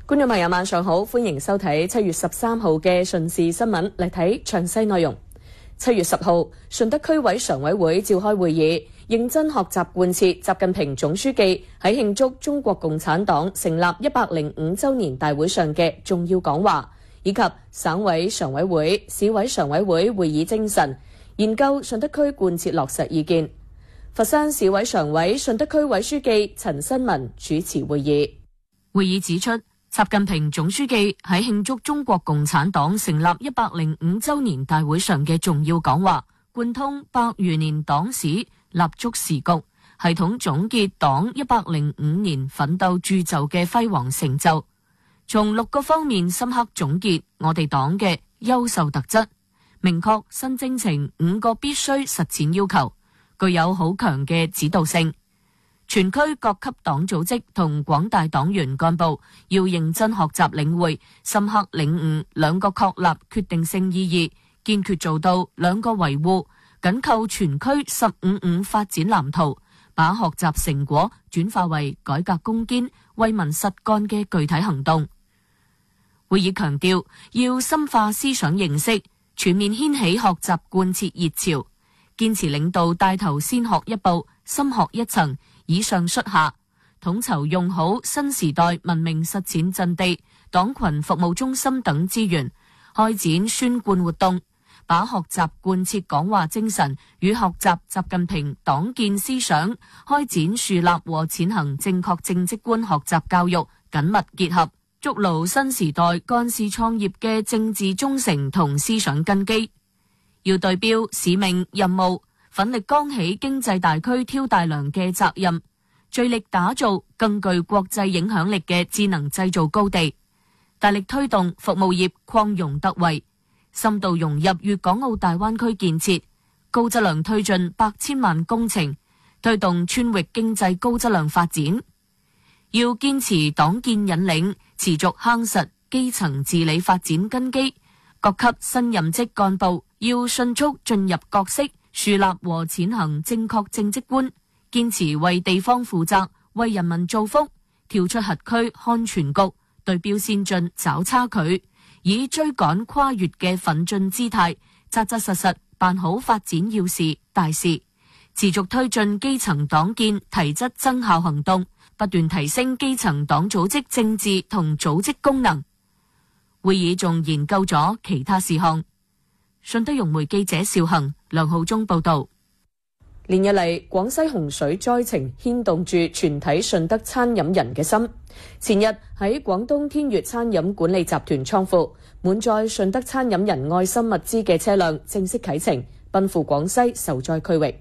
觀眾朋友晚上好，歡迎收睇7月13號嘅順事新聞，嚟睇詳細內容。7月10號，順德區委常委會召開會議，認真學習貫徹習近平總書記喺慶祝中國共產黨成立105週年大會上嘅重要講話，以及省委常委會、市委常委會會議精神，研究順德區貫徹落實意見。佛山市委常委、順德區委書記陳新文主持會議。會議指出，習近平總書記喺慶祝中國共產黨成立105週年大會上嘅重要講話，貫通百餘年黨史，立足時局，系統總結黨105年奮鬥鑄就嘅輝煌成就，從6個方面深刻總結我哋黨嘅優秀特質，明確新征程5個必須實踐要求，具有好強嘅指導性。全區各級黨組織同廣大黨員幹部要認真學習領會，深刻領悟2個確立決定性意義，堅決做到2個維護，緊扣全區15/5發展藍圖，把學習成果轉化為改革攻堅、為民實幹嘅具體行動。會議強調，要深化思想認識，全面掀起學習貫徹熱潮，堅持領導帶頭先學一步、深學一層，以上率下，統籌用好新時代文明實踐陣地、黨群服務中心等資源，開展宣貫活動，把學習貫徹講話精神與學習習近平黨建思想、開展樹立和踐行正確政績觀學習教育緊密結合，築牢新時代幹事創業嘅政治忠誠同思想根基。要對標使命任務，奮力扛起經濟大區挑大梁嘅責任，聚力打造更具國際影響力嘅智能製造高地，大力推動服務業擴容突圍，深度融入粵港澳大灣區建設，高質量推進百千萬工程，推動川域經濟高質量發展。要堅持黨建引領，持續夯實基層治理發展根基，各級新任職幹部要迅速進入角色，樹立和踐行正確政績觀，堅持為地方負責，為人民造福，跳出轄區看全局，對標先進找差距，以追趕跨越嘅奮進姿態，扎扎實實辦好發展要事大事，持續推進基層黨建提質增效行動，不斷提升基層黨組織政治同組織功能。會議仲研究咗其他事項。順德融媒記者邵恒、梁浩忠報道。連日嚟，廣西洪水災情牽動住全體順德餐飲人嘅心。前日喺廣東天悅餐飲管理集團倉庫，滿載順德餐飲人愛心物資嘅車輛正式啟程，奔赴廣西受災區域。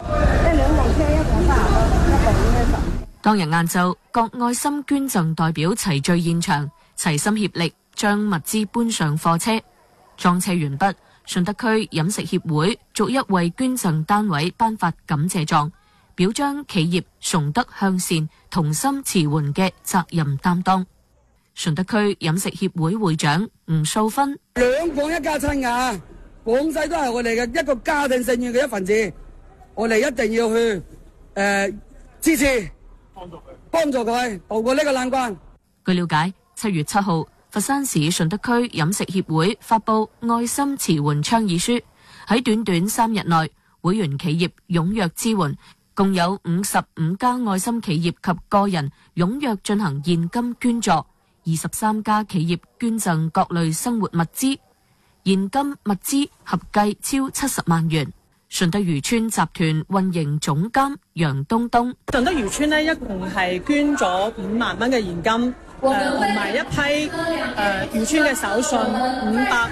當日晏晝，各愛心捐贈代表齊聚現場，齊心協力將物資搬上貨車。裝車完畢，順德區飲食協會逐一為捐贈單位頒發感謝狀，表彰企業崇德向善、同心馳援嘅責任擔當。順德區飲食協會會長吳素芬： 兩廣一家親㗎，廣西都係我哋嘅一個家庭成員嘅一份子，我哋一定要去支持幫助佢渡過呢個難關。 據了解，7月7號。佛山市順德區飲食協會發布愛心馳援倡議書，喺短短3日內，會員企業踴躍支援，共有55家愛心企業及個人踴躍進行現金捐助，23家企業捐贈各類生活物資，現金物資合計超70萬元。順德漁村集團運營總監楊東東： 順德漁村呢，一共係捐咗5萬蚊嘅現金。同埋一批漁村嘅手信500